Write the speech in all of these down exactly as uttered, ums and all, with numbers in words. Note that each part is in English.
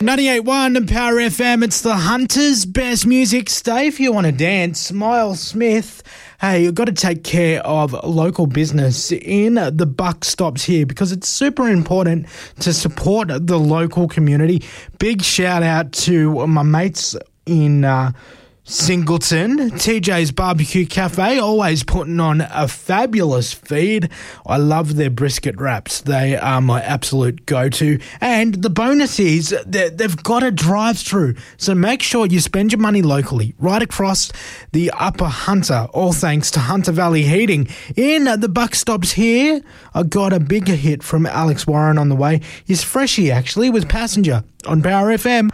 ninety-eight point one and Power F M, it's the Hunter's Best Music. Stay if you want to dance. Miles Smith. Hey, you've got to take care of local business in the buck stops here because it's super important to support the local community. Big shout out to my mates in uh, Singleton, T J's Barbecue Cafe, always putting on a fabulous feed. I love their brisket wraps. They are my absolute go-to. And the bonus is that they've got a drive-through. So make sure you spend your money locally, right across the Upper Hunter, all thanks to Hunter Valley Heating. In the buck stops here, I got a bigger hit from Alex Warren on the way. He's Freshie, actually, with Passenger on Power F M.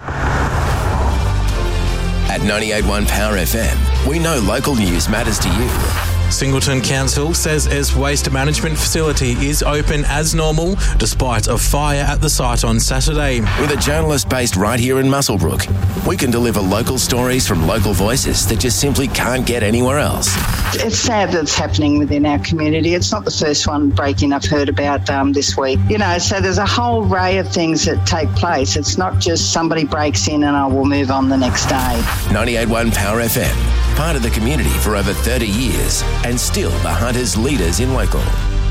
At ninety-eight point one Power F M, we know local news matters to you. Singleton Council says its waste management facility is open as normal despite a fire at the site on Saturday. With a journalist based right here in Muswellbrook, we can deliver local stories from local voices that just simply can't get anywhere else. It's sad that it's happening within our community. It's not the first one break-in I've heard about um, this week. You know, so there's a whole array of things that take place. It's not just somebody breaks in and I will move on the next day. ninety-eight point one Power F M, part of the community for over thirty years. And still the Hunters leaders in local.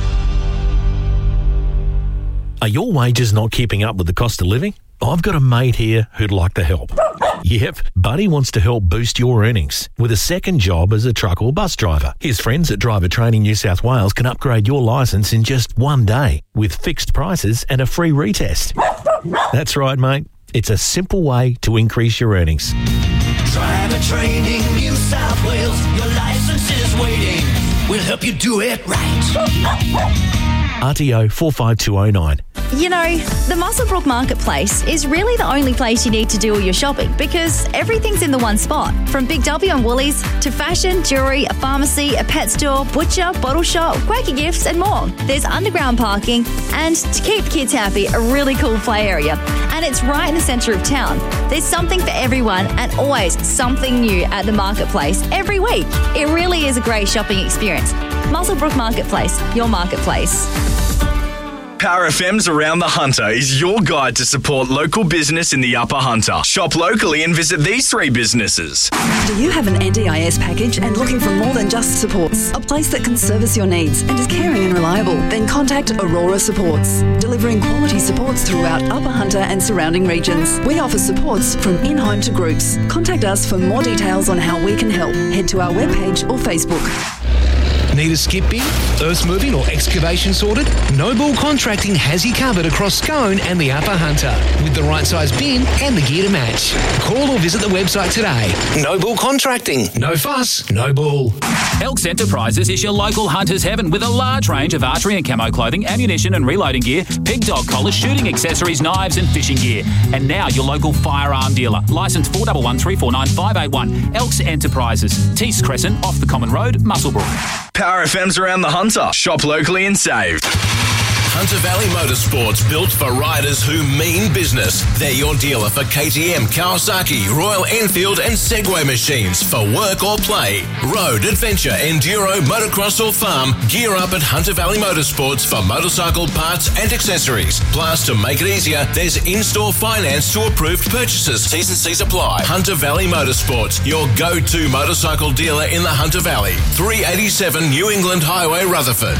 Are your wages not keeping up with the cost of living? I've got a mate here who'd like to help. Yep, Buddy wants to help boost your earnings with a second job as a truck or bus driver. His friends at Driver Training New South Wales can upgrade your licence in just one day with fixed prices and a free retest. That's right, mate. It's a simple way to increase your earnings. Driver Training New South Wales, your license is waiting. We'll help you do it right. R T O four five two oh nine. You know, the Muswellbrook Marketplace is really the only place you need to do all your shopping because everything's in the one spot. From Big W and Woolies to fashion, jewellery, a pharmacy, a pet store, butcher, bottle shop, quirky gifts and more. There's underground parking and, to keep kids happy, a really cool play area. And it's right in the centre of town. There's something for everyone and always something new at the Marketplace every week. It really is a great shopping experience. Muswellbrook Marketplace, your marketplace. Power F M's Around the Hunter is your guide to support local business in the Upper Hunter. Shop locally and visit these three businesses. Do you have an N D I S package and looking for more than just supports? A place that can service your needs and is caring and reliable? Then contact Aurora Supports, delivering quality supports throughout Upper Hunter and surrounding regions. We offer supports from in-home to groups. Contact us for more details on how we can help. Head to our webpage or Facebook. Need a skip bin, earth moving or excavation sorted? Noble Contracting has you covered across Scone and the Upper Hunter with the right size bin and the gear to match. Call or visit the website today. Noble Contracting. No fuss, no bull. Elks Enterprises is your local hunter's heaven with a large range of archery and camo clothing, ammunition and reloading gear, pig dog collars, shooting accessories, knives and fishing gear. And now your local firearm dealer. Licence four one one three four nine five eight one. Elks Enterprises. Tees Crescent, off the Common Road, Muswellbrook. Power F M's Around the Hunter. Shop locally and save. Hunter Valley Motorsports, built for riders who mean business. They're your dealer for K T M, Kawasaki, Royal Enfield and Segway machines for work or play. Road, adventure, enduro, motocross or farm, gear up at Hunter Valley Motorsports for motorcycle parts and accessories. Plus, to make it easier, there's in-store finance to approved purchases. T's and C's apply. Hunter Valley Motorsports, your go-to motorcycle dealer in the Hunter Valley. three eighty-seven New England Highway, Rutherford.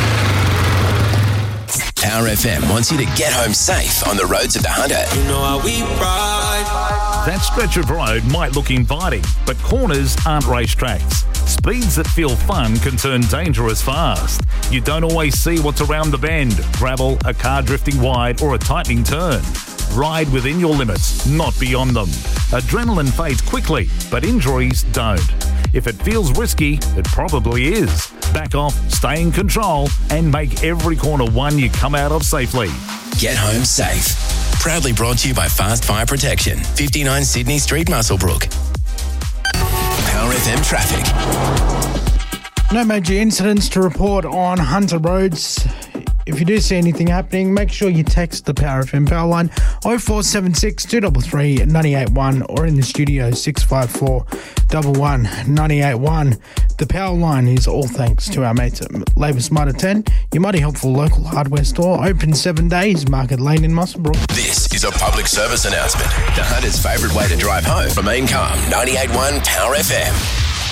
Power F M wants you to get home safe on the roads of the Hunter. You know how we ride. That stretch of road might look inviting, but corners aren't racetracks. Speeds that feel fun can turn dangerous fast. You don't always see what's around the bend. Gravel, a car drifting wide, or a tightening turn. Ride within your limits, not beyond them. Adrenaline fades quickly, but injuries don't. If it feels risky, it probably is. Back off, stay in control, and make every corner one you come out of safely. Get home safe. Proudly brought to you by Fast Fire Protection, fifty-nine Sydney Street, Muswellbrook. Power F M traffic. No major incidents to report on Hunter roads if you do see anything happening, make sure you text the Power F M power line oh four seven six, two three three, nine eight one or in the studio six five four, one one, nine eight one. The power line is all thanks to our mates at Labour Smarter ten, your mighty helpful local hardware store, open seven days, Market Lane in Muswellbrook. This is a public service announcement. The Hunter's favourite way to drive home from Main Calm ninety-eight point one Power F M.